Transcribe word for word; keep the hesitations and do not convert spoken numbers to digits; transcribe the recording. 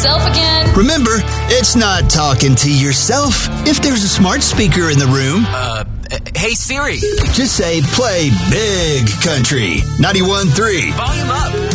myself again. Remember, it's not talking to yourself. If there's a smart speaker in the room, Uh, hey Siri. just say play Big Country ninety-one point three. Volume up.